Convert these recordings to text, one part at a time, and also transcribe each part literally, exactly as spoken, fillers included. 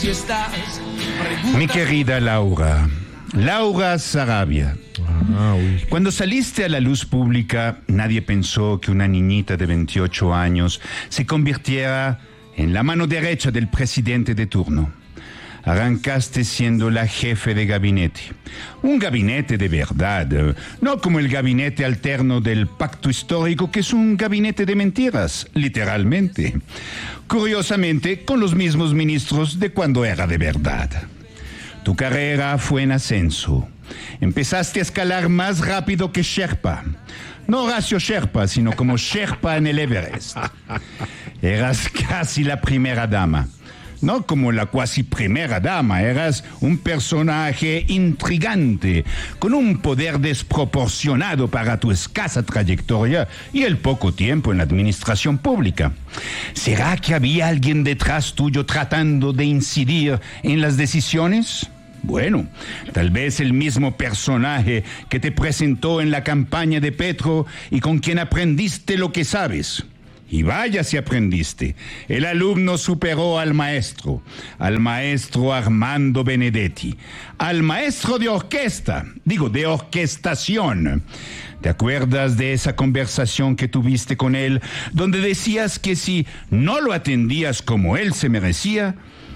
si estás. Mi querida Laura, Laura Sarabia. Ah, uy. Cuando saliste a la luz pública, nadie pensó que una niñita de veintiocho años se convirtiera en la mano derecha del presidente de turno. Arrancaste siendo la jefe de gabinete. Un gabinete de verdad, no como el gabinete alterno del pacto histórico, que es un gabinete de mentiras, literalmente. Curiosamente, con los mismos ministros de cuando era de verdad. Tu carrera fue en ascenso. Empezaste a escalar más rápido que Sherpa. No Horacio Sherpa, sino como Sherpa en el Everest. Eras casi la primera dama. No como la cuasi primera dama, eras un personaje intrigante, con un poder desproporcionado para tu escasa trayectoria y el poco tiempo en la administración pública. ¿Será que había alguien detrás tuyo tratando de incidir en las decisiones? Bueno, tal vez el mismo personaje que te presentó en la campaña de Petro y con quien aprendiste lo que sabes. Y vaya si aprendiste. El alumno superó al maestro, al maestro Armando Benedetti, al maestro de orquesta, digo, de orquestación. ¿Te acuerdas de esa conversación que tuviste con él, donde decías que si no lo atendías como él se merecía,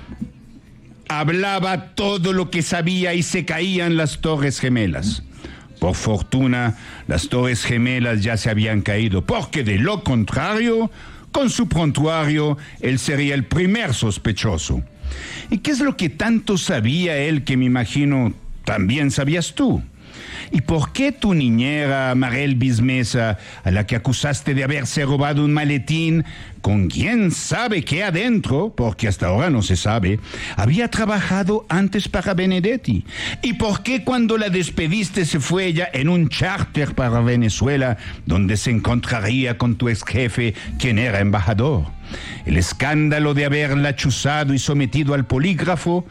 hablaba todo lo que sabía y se caían las Torres Gemelas? Por fortuna, las Torres Gemelas ya se habían caído, porque de lo contrario, con su prontuario, él sería el primer sospechoso. ¿Y qué es lo que tanto sabía él que me imagino también sabías tú? ¿Y por qué tu niñera, Marel Bismesa, a la que acusaste de haberse robado un maletín, con quién sabe qué adentro, porque hasta ahora no se sabe, había trabajado antes para Benedetti? ¿Y por qué cuando la despediste se fue ella en un charter para Venezuela, donde se encontraría con tu ex jefe, quien era embajador? El escándalo de haberla chuzado y sometido al polígrafo,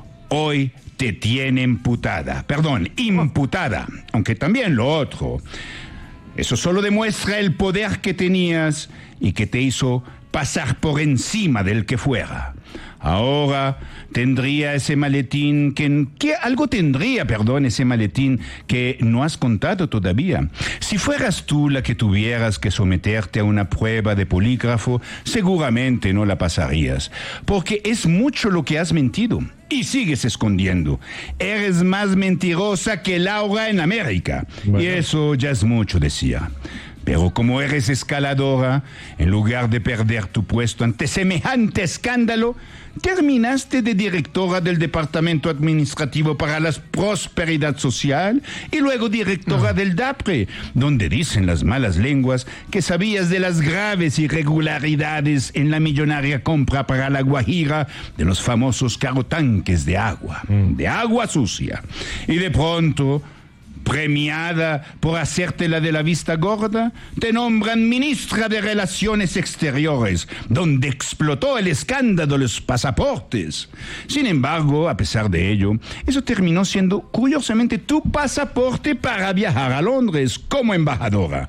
hoy te tiene imputada, perdón, imputada, aunque también lo otro. Eso solo demuestra el poder que tenías y que te hizo pasar por encima del que fuera. Ahora tendría ese maletín que, que algo tendría, perdón, ese maletín que no has contado todavía. Si fueras tú la que tuvieras que someterte a una prueba de polígrafo, seguramente no la pasarías, porque es mucho lo que has mentido y sigues escondiendo. Eres más mentirosa que Laura en América. Bueno. Y eso ya es mucho, decía. Pero como eres escaladora, en lugar de perder tu puesto ante semejante escándalo, terminaste de directora del Departamento Administrativo para la Prosperidad Social y luego directora uh. del DAPRE, donde dicen las malas lenguas que sabías de las graves irregularidades en la millonaria compra para la Guajira de los famosos carotanques de agua, uh. de agua sucia. Y de pronto, premiada por hacértela de la vista gorda, te nombran ministra de Relaciones Exteriores, donde explotó el escándalo de los pasaportes. Sin embargo, a pesar de ello, eso terminó siendo curiosamente tu pasaporte para viajar a Londres como embajadora.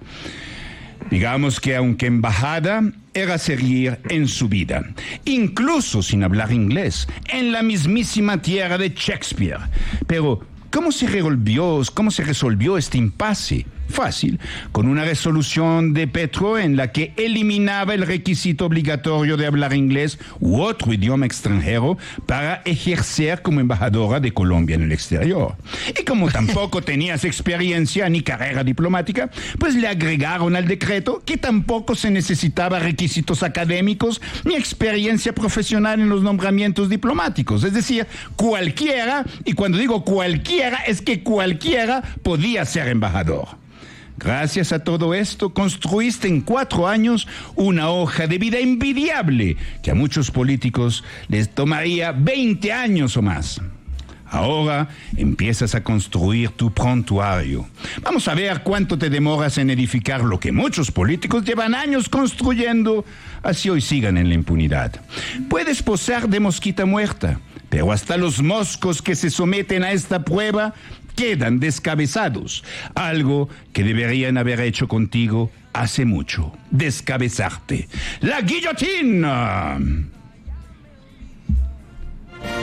Digamos que aunque embajada, era seguir en su vida, incluso sin hablar inglés, en la mismísima tierra de Shakespeare. Pero ¿Cómo se resolvió, cómo se resolvió este impasse? Fácil, con una resolución de Petro en la que eliminaba el requisito obligatorio de hablar inglés u otro idioma extranjero para ejercer como embajadora de Colombia en el exterior. Y como tampoco tenías experiencia ni carrera diplomática, pues le agregaron al decreto que tampoco se necesitaba requisitos académicos ni experiencia profesional en los nombramientos diplomáticos. Es decir, cualquiera, y cuando digo cualquiera, es que cualquiera podía ser embajador. Gracias a todo esto, construiste en cuatro años una hoja de vida envidiable que a muchos políticos les tomaría veinte años o más. Ahora empiezas a construir tu prontuario. Vamos a ver cuánto te demoras en edificar lo que muchos políticos llevan años construyendo, así hoy sigan en la impunidad. Puedes posar de mosquita muerta, pero hasta los moscos que se someten a esta prueba quedan descabezados, algo que deberían haber hecho contigo hace mucho, descabezarte. ¡La guillotina!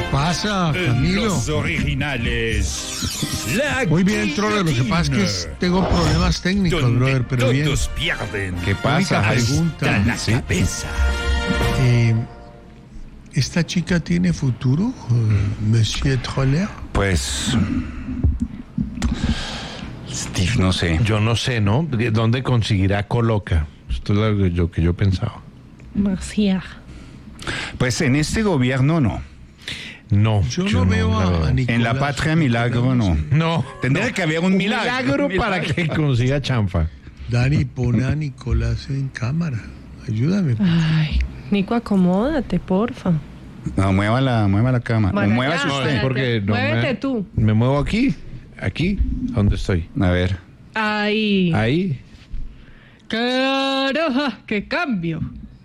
pasa, Camilo? Los originales. La Muy bien, Troller, lo que pasa es que es- tengo problemas técnicos, donde brother, pero bien. todos pierden. ¿Qué pasa? Única Ay, pregunta. La ¿sí? cabeza. Eh, ¿Esta chica tiene futuro, eh, Monsieur Troller? Pues... Steve, no sé. Yo no sé, ¿no? ¿De ¿Dónde conseguirá Coloca? Esto es lo que yo, que yo pensaba. Marcia. Pues en este gobierno no. No, Yo, no veo la a, a Nicolás. En la patria milagro no. No. Tendría que haber un, Un milagro. milagro para que consiga chanfa. Dani, pone a Nicolás en cámara. Ayúdame. Ay, Nico, acomódate, porfa. No, mueva la, mueva la cama. Para Muévase allá, usted. para- Porque no Muévete me, tú. Me muevo aquí, aquí, ¿dónde estoy? A ver. Ay. Ahí. Caraja, qué cambio.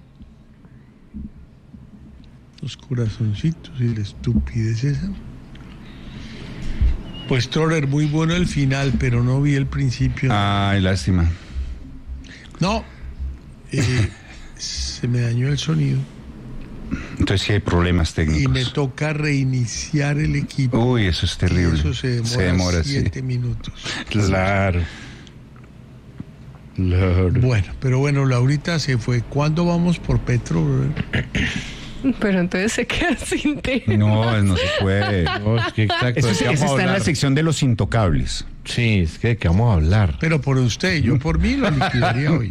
Los corazoncitos y la estupidez esa. Pues Troller, muy bueno el final, pero no vi el principio. Ay, lástima. No, eh, se me dañó el sonido Entonces sí hay problemas y técnicos. me toca reiniciar el equipo. Uy, eso es terrible. Y eso se demora, demora, sí. siete minutos. Claro. Claro. Bueno, pero bueno, Laurita se fue. ¿Cuándo vamos por Petro, brother? Pero entonces se queda sin té. No, no se puede. No, es que exacto. Eso, ¿de es- qué vamos eso a está en la hablar? sección de los intocables. Sí, es que de qué vamos a hablar. Pero por usted, yo por mí lo liquidaría hoy.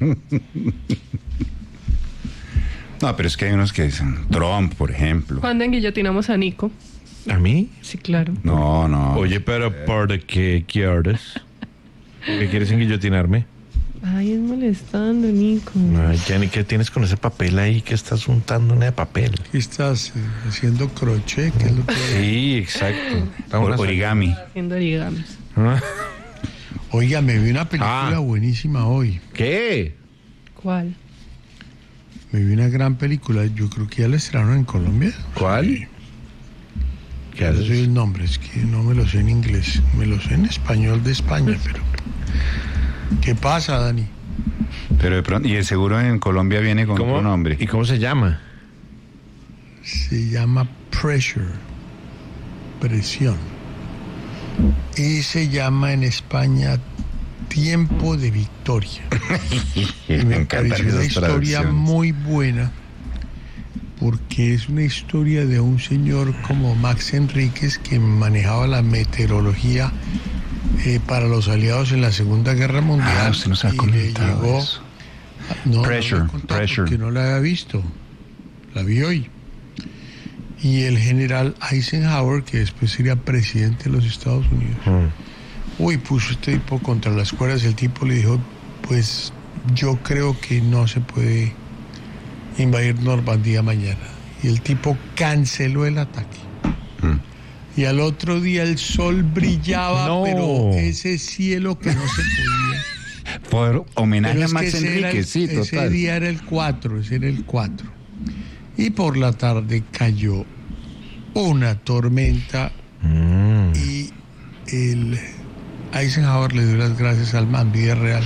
No, pero es que hay unos que dicen Trump, por ejemplo. ¿Cuándo enguillotinamos a Nico? ¿A mí? Sí, claro. No, no. Oye, pero ¿por qué quieres? ¿Por qué quieres enguillotinarme? Ay, es molestando, Nico. Ay, Jenny, ¿qué tienes con ese papel ahí que estás untando en ese papel? ¿Qué estás eh, haciendo crochet? ¿Qué es lo que- Sí, exacto. Estamos Or- origami. Haciendo origamis. Ah, Oiga, me vi una película Ah. buenísima hoy. ¿Qué? ¿Cuál? Me vi una gran película. Yo creo que ya la estrenaron en Colombia. ¿Cuál? ¿Qué No sé haces? el nombre, es que no me lo sé en inglés. Me lo sé en español de España, pero... ¿Qué pasa, Dani? Pero de pronto, y el seguro en Colombia viene con ¿Cómo? otro nombre. ¿Y cómo se llama? Se llama Pressure. Presión. Y se llama en España Tiempo de Victoria. Y me encantan pareció una esas historia traducciones. muy buena porque es una historia de un señor como Max Enríquez que manejaba la meteorología eh, para los aliados en la Segunda Guerra Mundial. Ah, usted nos ha y le comentado llegó- eso. No, Pressure, no la he contado Pressure. porque no la había visto. La vi hoy. Y el general Eisenhower, que después sería presidente de los Estados Unidos, Mm. uy, puso este tipo contra las cuerdas. El tipo le dijo, pues yo creo que no se puede invadir Normandía mañana. Y el tipo canceló el ataque. Mm. Y al otro día el sol brillaba, No. pero ese cielo que no se podía. Por homenaje Pero a es que Max ese, era el- Enrique, sí, ese total. día era el cuatro, ese era el cuatro. Y por la tarde cayó una tormenta Mm. y el Eisenhower le dio las gracias al man, vida real.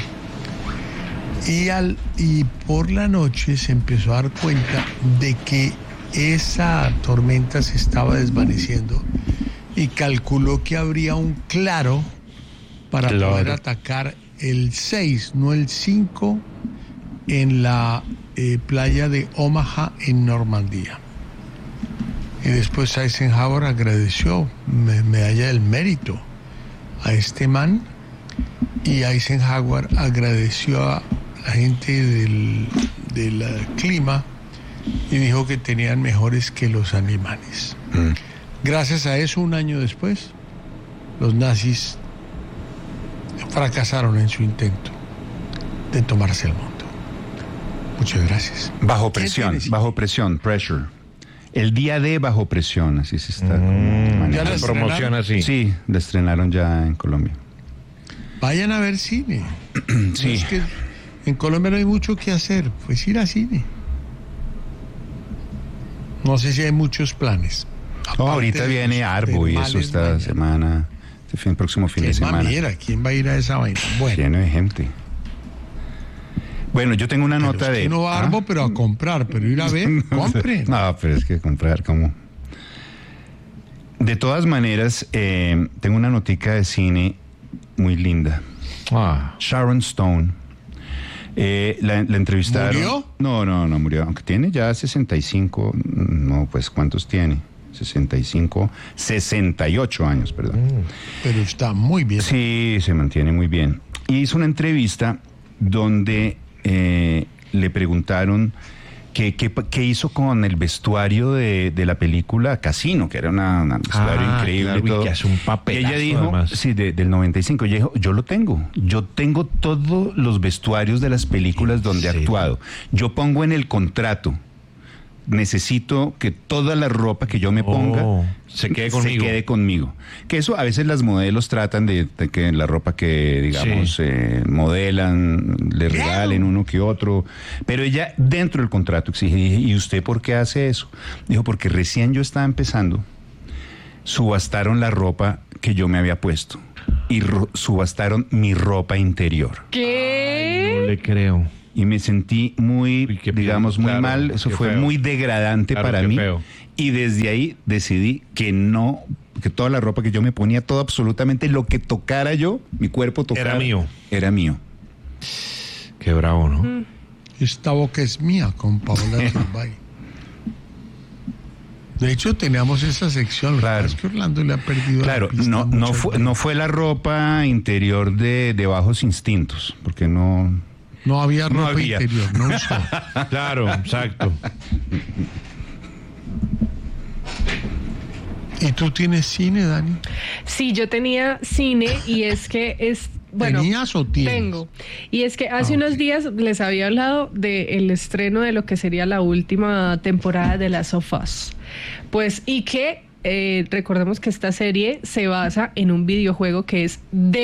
Y, al, y por la noche se empezó a dar cuenta de que esa tormenta se estaba desvaneciendo y calculó que habría un claro para Claro. poder atacar el seis, no el cinco, en la eh, playa de Omaha, en Normandía. Y después Eisenhower agradeció me- medalla del mérito a este man y Eisenhower agradeció a la gente del, del eh, clima y dijo que tenían mejores que los alemanes. Mm. Gracias a eso, un año después, los nazis fracasaron en su intento de tomarse el mundo. Muchas gracias. Bajo ¿Qué presión, tienes? bajo presión, pressure. El día de bajo presión, así se está como Mm. manejando. ¿Ya la Promoción así. Sí, la estrenaron ya en Colombia. Vayan a ver cine. Sí. No es que en Colombia no hay mucho que hacer, pues ir a cine. No sé si hay muchos planes. No, Aparte ahorita de viene los Arbo y eso termales esta mañana. semana, este fin, próximo fin Qué de semana. mamera, ¿quién va a ir a esa vaina? Bueno, Lleno de gente. Bueno, yo tengo una pero nota es que de... no va a Arbo, ¿Ah? pero a comprar, pero ir a ver, compren. No, pero es que comprar, ¿cómo? De todas maneras, eh, tengo una notica de cine muy linda. Ah, Sharon Stone. Eh, la, la entrevistaron. ¿Murió? No, no, no murió. Aunque tiene ya sesenta y cinco. No, pues, ¿cuántos tiene? sesenta y cinco, sesenta y ocho años, perdón. Pero está muy bien. Sí, se mantiene muy bien. Y hizo una entrevista donde eh, le preguntaron qué, qué, qué hizo con el vestuario de, de la película Casino, que era una, un vestuario Ah, increíble. claro, y todo. y que hace un Y papelazo, ella dijo, además. sí, de- del noventa y cinco, ella dijo, yo lo tengo. Yo tengo todos los vestuarios de las películas donde he serio? actuado. Yo pongo en el contrato. Necesito que toda la ropa que yo me ponga Oh, se quede conmigo. quede conmigo. Que eso a veces las modelos tratan de, de que la ropa que, digamos, Sí. eh, modelan, le regalen uno que otro. Pero ella dentro del contrato exige, y dije, ¿y usted por qué hace eso? Dijo, porque recién yo estaba empezando, subastaron la ropa que yo me había puesto y ro- subastaron mi ropa interior. ¿Qué? no le creo. Y me sentí muy, Uy, qué digamos, feo, muy claro, mal. Eso qué fue feo. muy degradante Claro, para qué mí. feo. Y desde ahí decidí que no, que toda la ropa que yo me ponía, todo absolutamente lo que tocara yo, mi cuerpo tocara. Era mío. Era mío. Qué bravo, ¿no? Esta boca es mía con Paola Turbay. De hecho, teníamos esa sección. Lo que Claro. pasa es que Orlando le ha perdido Claro, la pista no, no, muchas fue, veces. no fue la ropa interior de, de Bajos Instintos, porque no... No había No ropa había. interior, no usó. Claro, exacto. ¿Y tú tienes cine, Dani? Sí, yo tenía cine y es que es... Bueno, ¿Tenías o tienes? tengo. Y es que hace Ah, unos ok. días les había hablado del estreno de lo que sería la última temporada de Last of Us. Pues, y que eh, recordemos que esta serie se basa en un videojuego que es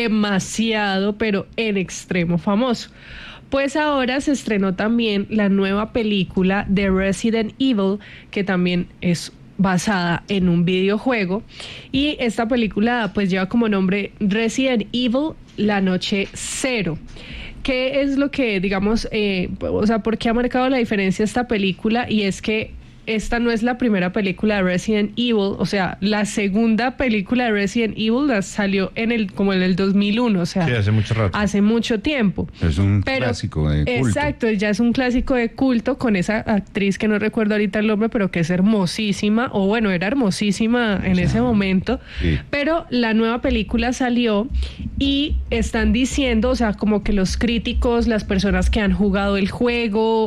demasiado, pero en extremo famoso. Pues ahora se estrenó también la nueva película de Resident Evil, que también es basada en un videojuego, y esta película pues lleva como nombre Resident Evil La Noche Cero. ¿Qué es lo que, digamos, eh, o sea, por qué ha marcado la diferencia esta película? Y es que esta no es la primera película de Resident Evil, o sea, la segunda película de Resident Evil la salió en el como en el dos mil uno, o sea, Sí, hace mucho rato. hace mucho tiempo. Es un Pero- clásico de culto. Exacto, ya es un clásico de culto con esa actriz que no recuerdo ahorita el nombre, pero que es hermosísima, o bueno, era hermosísima en ese momento. Sí. Pero la nueva película salió y están diciendo, o sea, como que los críticos, las personas que han jugado el juego,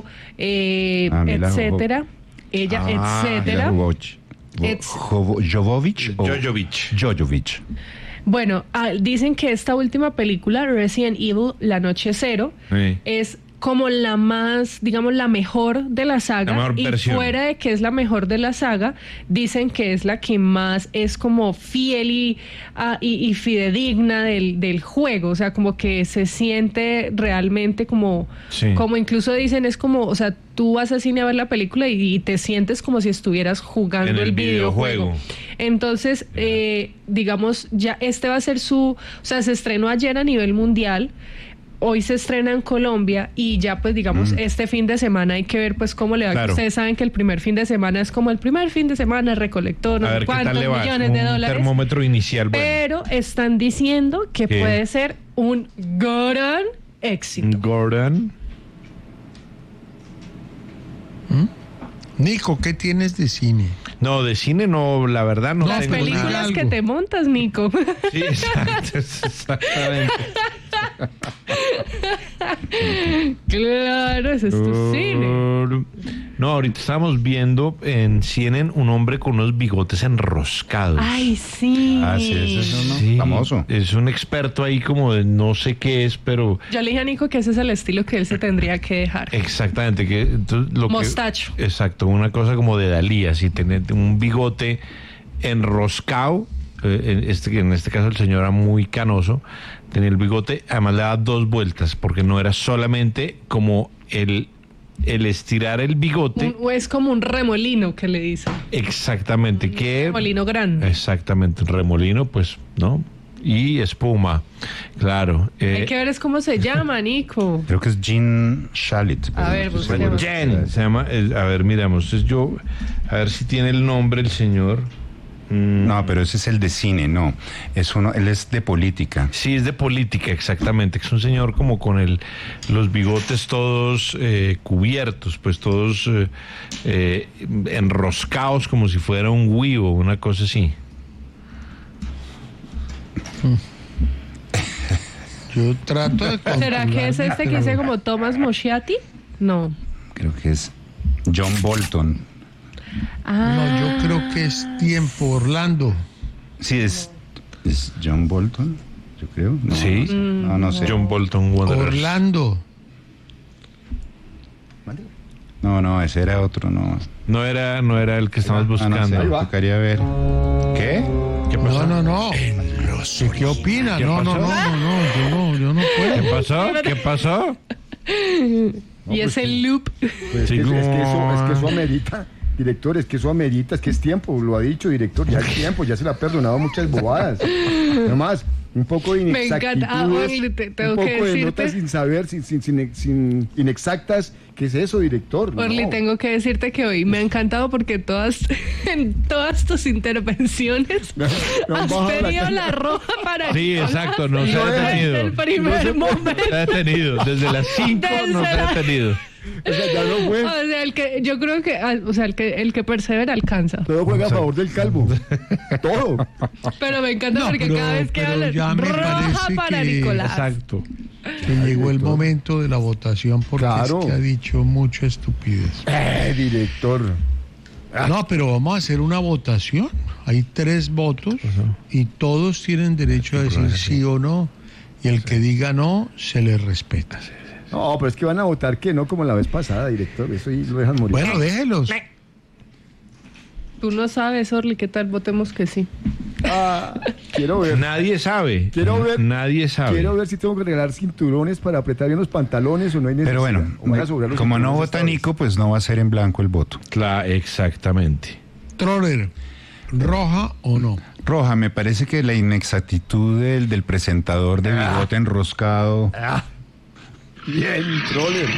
eh, Ah, Mila etcétera, ella, Ah, etcétera. Mila Jovovich. It's- Jovo- Jovovich o- Jojovic. Jovovich. Bueno, ah, dicen que esta última película, Resident Evil La Noche Cero, Sí. es como la más, digamos, la mejor de la saga. La mejor y versión. fuera de que es la mejor de la saga, dicen que es la que más es como fiel y, ah, y, y fidedigna del, del juego. O sea, como que se siente realmente como, Sí. como incluso dicen, es como, o sea, tú vas al cine a ver la película y, y te sientes como si estuvieras jugando En el, el videojuego. videojuego. Entonces, eh, digamos, ya este va a ser su, o sea, se estrenó ayer a nivel mundial. Hoy se estrena en Colombia y ya pues digamos este fin de semana hay que ver pues cómo le va. Claro. Ustedes saben que el primer fin de semana es como el primer fin de semana recolector, no A sé ver qué cuántos tal le va. millones de Un dólares. termómetro inicial. Bueno. Pero están diciendo que ¿Qué? puede ser un gran éxito. Gordon. Nico, ¿qué tienes de cine? No, de cine no, la verdad no Las tengo películas nada. algo. que te montas, Nico. Sí, exacto, exactamente. Claro, ese es tu cine. No, ahorita estamos viendo en C N N un hombre con unos bigotes enroscados. Ay, sí. Ah, sí, ese es uno Sí, famoso. es un experto ahí como de no sé qué es, pero Yo le dije a Nico que ese es el estilo que él se tendría que dejar. exactamente que entonces, lo que- Mostacho. exacto, una cosa como de Dalí, así tener un bigote enroscado. eh, En este, en este caso el señor era muy canoso, tenía el bigote, además le daba dos vueltas porque no era solamente como el, el estirar el bigote, Un- o es como un remolino que le dicen. exactamente, que Remolino grande. exactamente, remolino, pues, ¿no? Y espuma, claro. eh, Hay que ver es cómo se llama, Nico. Creo que es Jean Shalit. A pero ver, no estoy busquemos. seguro. Jen, se llama, eh, a ver, miramos, entonces yo, a ver si tiene el nombre el señor. No, pero ese es el de cine, no. Es uno, él es de política. Sí, es de política, exactamente. Es un señor como con el, los bigotes todos eh, cubiertos, pues todos eh, eh, enroscados como si fuera un huivo, una cosa así. Yo trato de ¿Será que es controlarme, este que pero- dice como Thomas Moschiati? No. Creo que es John Bolton. Ah, No, yo creo que es tiempo, Orlando. Sí, es, es John Bolton, yo creo. No, Sí. No, no sé. John Bolton Wanderers. Orlando. No, no, ese era otro, no. No era, no era el que estábamos Ah, no sé, buscando. tocaría ver. ¿Qué? ¿Qué pasó? No, no, no. ¿Qué, qué opina? ¿Qué No, no, pasó? no, no, no, yo no, yo no ¿Qué puedo. pasó? ¿Qué pasó? y es el loop. Pues es, que, es, que eso, es que eso amerita, director, es que eso amerita, es que es tiempo, lo ha dicho, director, ya es tiempo, ya se le ha perdonado muchas bobadas. Nomás, un poco de Me encanta. Ah, inexactitudes, Orly, te- tengo un poco que de decirte. notas sin saber, sin, sin, sin, sin inexactas. ¿Qué es eso, director? Orly, No. tengo que decirte que hoy me ha encantado porque todas, en todas tus intervenciones Me- me han has bajado la tenido cara. la roja para Sí, Nicolás exacto, no se ha desde detenido. el primer momento. Se ha detenido. Desde las cinco no se ha detenido. O sea, ya no fue. O sea, el que, yo creo que, ah, o sea, el que, el que persevera alcanza. Todo juega a favor del calvo. Todo. Pero me encanta No, porque pero- cada vez que pero hablan, ya me roja parece para que- Nicolás. Exacto. Que llegó el momento de la votación porque Claro. es que ha dicho mucha estupidez. Eh, director. No, pero vamos a hacer una votación. Hay tres votos y todos tienen derecho a decir sí o no. Y el que diga no, se le respeta. No, pero es que van a votar que no como la vez pasada, director. Eso ahí lo dejan morir. Bueno, déjelos. Tú no sabes, Orly, qué tal votemos que sí. Ah, quiero ver. Nadie sabe. Quiero ver- Nadie sabe. Quiero ver si tengo que regalar cinturones para apretar bien los pantalones o no hay necesidad. Pero bueno, O van a sobrar los como no cinturones vota esta vez. Nico, pues no va a ser en blanco el voto. Cla- exactamente. Troller, ¿roja o no? Roja, me parece que la inexactitud del, del presentador de bigote enroscado. Bien, troller.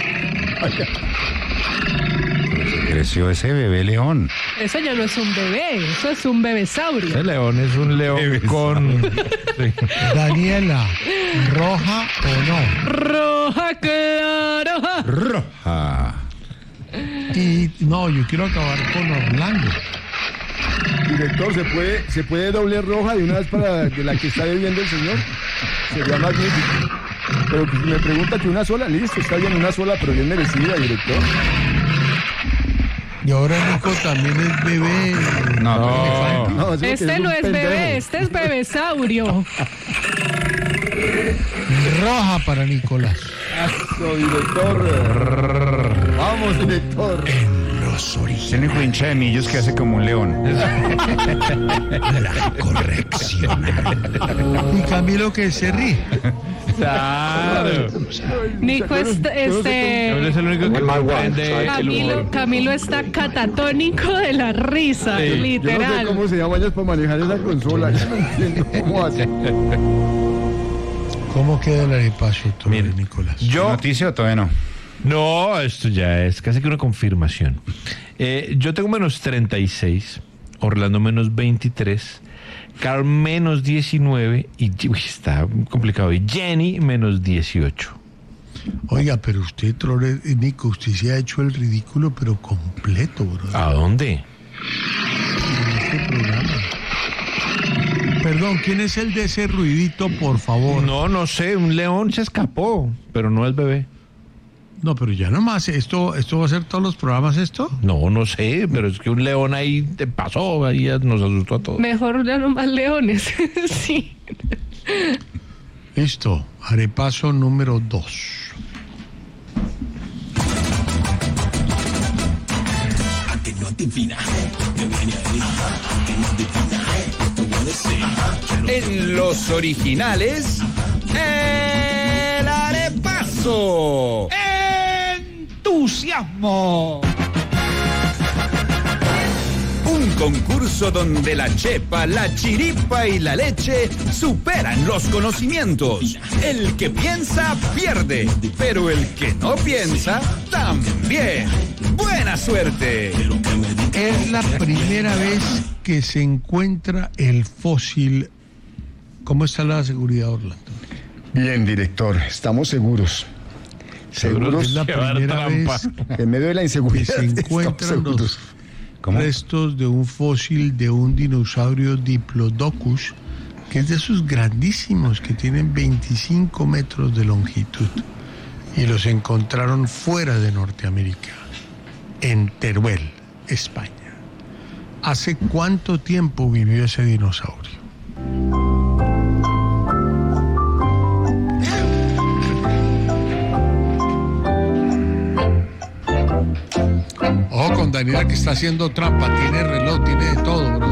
Creció ese bebé león. Eso ya no es un bebé, eso es un bebesaurio. Ese león es un león con... Sí. Daniela, ¿roja o no? Roja, claro. Roja. Y no, yo quiero acabar con Orlando. Director, ¿se puede, ¿se puede doble roja de una vez para de la que está bebiendo el señor? Sería magnífico. Pero que si me pregunta que una sola, listo, está bien, una sola, pero bien merecida, director. Y ahora Nico también es bebé. No, pero me No. falta. No, eso Este que no un es pendejo. bebé, este es bebesaurio. Roja para Nicolás. Eso, director. Vamos, director. Es el único hincha de millos que hace como un león. Y Camilo que se ríe. Claro. Nico, este, Él es este el único que comprende el Camilo, humor. Camilo está catatónico de la risa, Sí. Yo no sé literal. cómo se llama ellas para manejar esa consola. Yo no entiendo cómo hace. ¿Cómo queda el arepaso, Troller, Mire, Nicolás? Yo... ¿Noticia o todavía no? No, esto ya es casi que una confirmación. Eh, yo tengo menos treinta y seis, Orlando menos veintitrés, Carl menos diecinueve y uy, está complicado. Y Jenny menos dieciocho. Oiga, pero usted, Troller, eh, Nico, usted se ha hecho el ridículo, pero completo, bro. ¿A dónde? En este programa. Perdón, ¿quién es el de ese ruidito, por favor? No, no sé, un león se escapó, pero no es bebé. No, pero ya nomás, ¿esto, esto va a ser todos los programas esto? No, no sé, pero es que un león ahí te pasó, ahí ya nos asustó a todos. Mejor ya no más leones. Sí. Listo, arepaso número dos. En los originales, el arepaso. ¡Entusiasmo! Un concurso donde la chepa, la chiripa y la leche superan los conocimientos. El que piensa, pierde, pero el que no piensa, también. ¡Buena suerte! Es la primera vez que se encuentra el fósil. ¿Cómo está la seguridad, Orlando? Bien, director, estamos seguros. Seguros Es la primera vez en medio de la que inseguridad. se estamos encuentran los seguros. ¿Cómo? restos de un fósil de un dinosaurio Diplodocus, que es de esos grandísimos que tienen veinticinco metros de longitud, y los encontraron fuera de Norteamérica, en Teruel, España. ¿Hace cuánto tiempo vivió ese dinosaurio? Ojo con Daniela, que está haciendo trampa, tiene reloj, tiene de todo, bro.